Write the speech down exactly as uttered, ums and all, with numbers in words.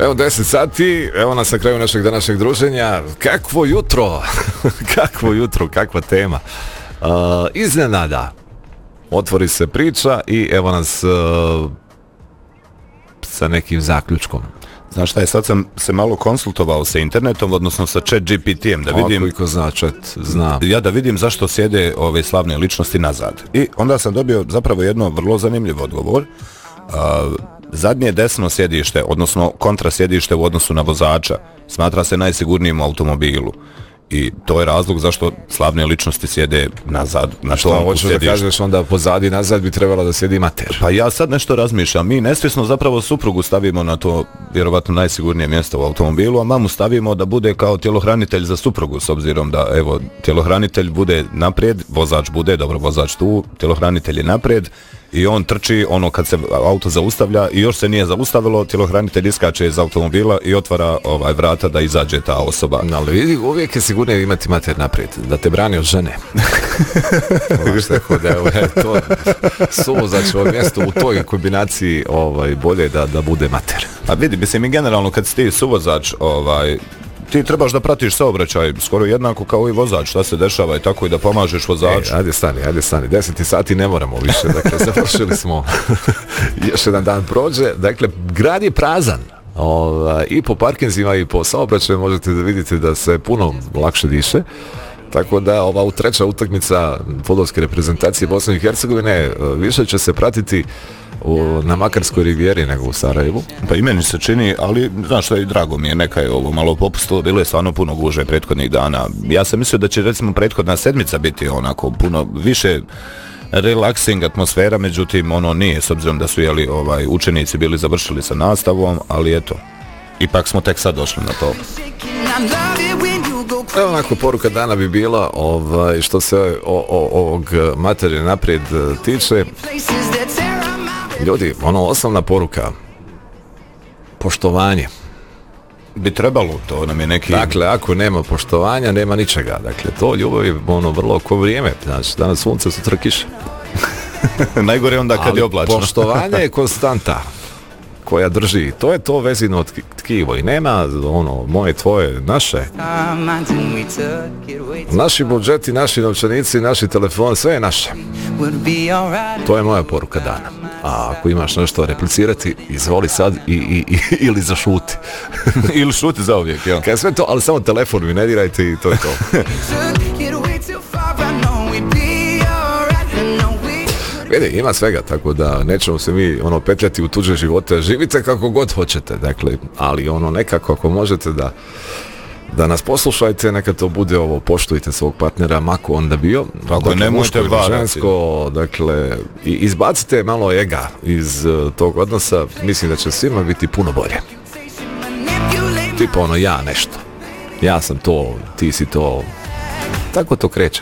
Evo deset sati, evo nas na kraju našeg današnjeg druženja. Kakvo jutro, kakvo jutro, kakva tema. Uh, iznenada, otvori se priča i evo nas uh, sa nekim zaključkom. Znaš šta je, sad sam se malo konsultovao sa internetom, odnosno sa chat G P T-em, da vidim... Koliko zna chat, znam. Ja da vidim zašto sjede ove slavne ličnosti nazad. I onda sam dobio zapravo jedno vrlo zanimljiv odgovor. Uh, zadnje desno sjedište, odnosno kontra sjedište u odnosu na vozača, smatra se najsigurnijim u automobilu. I to je razlog zašto slavne ličnosti sjede nazad na članku hoćeš sjedišta. Da kažeš onda pozadi nazad bi trebalo da sjedi mater. Pa ja sad nešto razmišljam. Mi nesvjesno zapravo suprugu stavimo na to vjerovatno najsigurnije mjesto u automobilu, a mamu stavimo da bude kao tjelohranitelj za suprugu, s obzirom da evo tjelohranitelj bude naprijed, vozač bude, dobro vozač tu, tjelohranitelj je naprijed i on trči ono kad se auto zaustavlja i još se nije zaustavilo, tjelohranitelj iskače iz automobila i otvara ovaj vrata da izađe ta osoba. Ali vidi, uvijek je sigurnije imati mater naprijed, da te brani od žene. Znaš tako da je to suvozačevo mjesto u toj kombinaciji ovaj, bolje da, da bude mater. A vidi, mislim i generalno kad si ti suvozač, ovaj, ti trebaš da pratiš saobraćaj skoro jednako kao i vozač, šta se dešava i tako i da pomažeš vozaču. E, ajde stani, ajde stani, deseti sati ne moramo više, dakle završili smo, još jedan dan prođe, dakle grad je prazan. Ova, i po parkinzima i po saobraćaju možete da vidite da se puno lakše diše. Tako da ova treća utakmica fudbalske reprezentacije Bosne i Hercegovine više će se pratiti u, na Makarskoj rivijeri nego u Sarajevu. Pa i meni se čini, ali znaš što je, drago mi je, neka je ovo malo popustilo, bilo je stvarno puno guže prethodnih dana. Ja sam mislio da će recimo prethodna sedmica biti onako puno više relaxing atmosfera, međutim ono nije, s obzirom da su jeli, ovaj, učenici bili završili sa nastavom, ali eto, ipak smo tek sad došli na to. Evo onako poruka dana bi bila ovaj, što se o, o, ovog materije naprijed tiče. Ljudi, ono osnovna poruka, poštovanje. Bi trebalo, to nam je neki... Dakle, ako nema poštovanja, nema ničega. Dakle, to ljubav je ono vrlo ko vrijeme. Znači, danas sunce, sutra kiša. Najgore onda kad ali je oblačno. Poštovanje je konstanta koja drži. To je to vezino tkivo i nema ono moje, tvoje, naše. Naši budžeti, naši novčanici, naši telefoni, sve je naše. To je moja poruka dana. A ako imaš nešto replicirati, izvoli sad i, i, i, ili zašuti. Ili šuti za uvijek, jel? Kaj sve to, ali samo telefon mi ne dirajte i to je to. Vidi, ima svega, tako da nećemo se mi ono petljati u tuđe živote, živite kako god hoćete, dakle, ali ono nekako ako možete da da nas poslušajte, neka to bude ovo, poštujte svog partnera, mako onda bio, tako dakle, nemojte varati, žensko, dakle, i izbacite malo ega iz uh, tog odnosa, mislim da će svima biti puno bolje. Tipa ono, ja nešto, ja sam to, ti si to, tako to kreće.